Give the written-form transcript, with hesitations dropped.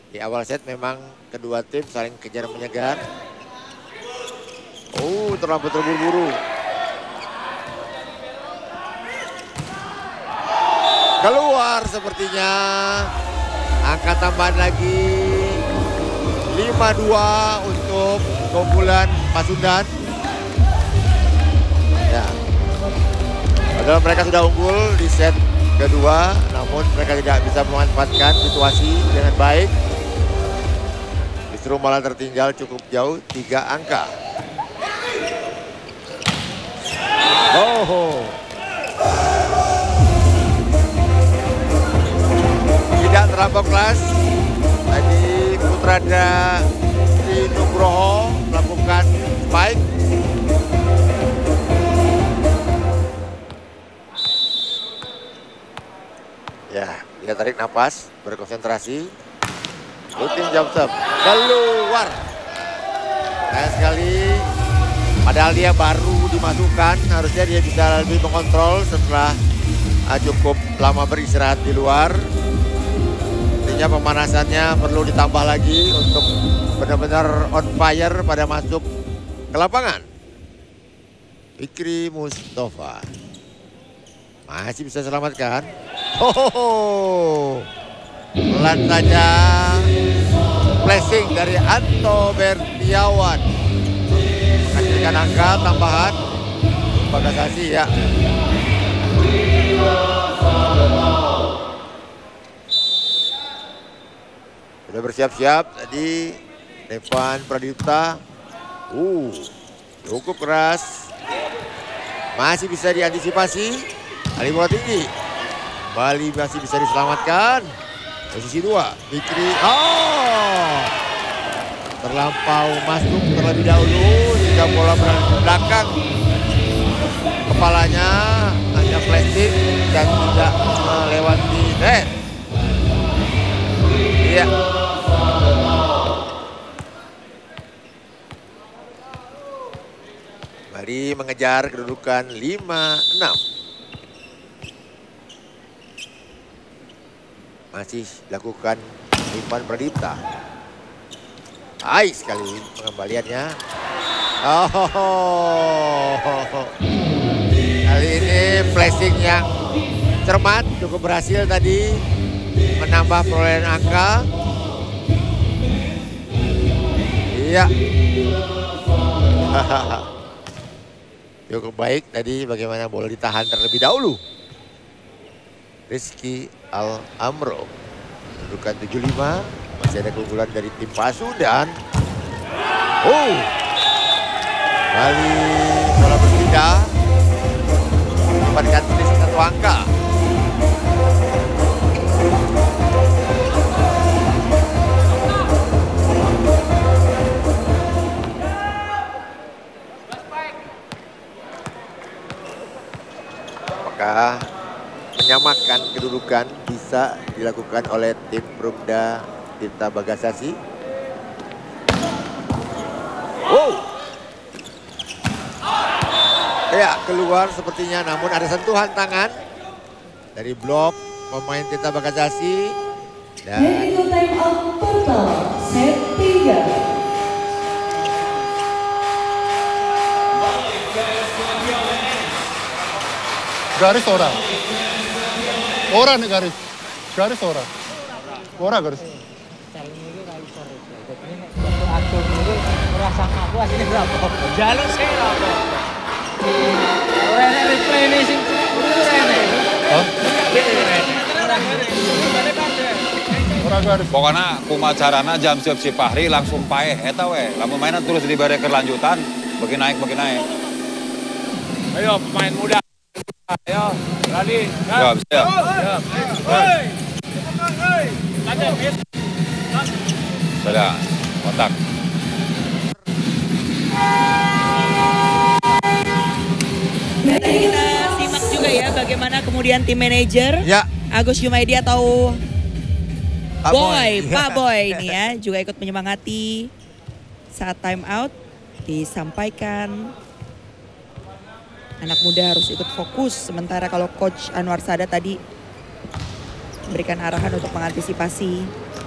Di awal set memang kedua tim saling kejar menyegar. Terlampau terburu-buru. Keluar sepertinya. Angka tambahan lagi. 5-2 untuk keunggulan Pasundan. Ya. Padahal mereka sudah unggul di set kedua, namun mereka tidak bisa memanfaatkan situasi dengan baik. Justru malah tertinggal cukup jauh 3 angka. Tidak terlampau kelas. Tadi Putrada di Nugroho melakukan spike. Ya, dia tarik nafas, berkonsentrasi. Rutin jump serve, keluar. Sayang sekali. Padahal dia baru dimasukkan, harusnya dia bisa lebih mengontrol setelah cukup lama beristirahat di luar. Artinya pemanasannya perlu ditambah lagi untuk benar-benar on fire pada masuk ke lapangan. Fikri Mustafa masih bisa selamatkan. Pelan saja. Flashing dari Anto Bertiawan. Menghasilkan angka tambahan. Bagasasi ya. Sudah bersiap-siap tadi Devan Pradipta. Cukup keras. Masih bisa diantisipasi. Ali bola tinggi. Bali masih bisa diselamatkan. Posisi 2. Fikri. Terlampau masuk terlebih dahulu. Hingga bola berada di belakang kepalanya. Hanya flashing dan tidak melewati net. Iya. Bali mengejar kedudukan 5-6. Masih dilakukan Ivan Pradipta. Baik sekali pengembaliannya. Kali ini flashing yang cermat, cukup berhasil tadi menambah perolehan angka. Iya. Cukup baik tadi bagaimana bola ditahan terlebih dahulu. Rizky Al-Amro kedudukan 75. Masih ada keunggulan dari tim Pasundan. Bali bola berpindah mendapatkan selisih 1 angka. Apakah menyamakan kedudukan bisa dilakukan oleh tim Perumda Tirta Bagasasi? Ya, keluar sepertinya, namun ada sentuhan tangan dari blok pemain Tirta Bagasasi. Dan time out total set 3. Garis orang. Orang nih garis. Garis orang. Orang garis. Jalur sih apa? Orang replay ini sing Orang garis. Pokoknya kumacarana jam siap si Fahri langsung paeh eta we. Lamun mainan terus di bare kelanjutan, bagi naik. Ayo pemain muda. Ayo, ready. Siap. Sudah, kontak. Kita simak juga ya bagaimana kemudian tim manajer Agus Jumaidi atau Pak Boy ini ya juga ikut menyemangati saat time out. Disampaikan anak muda harus ikut fokus, sementara kalau Coach Anwar Sadat tadi memberikan arahan untuk mengantisipasi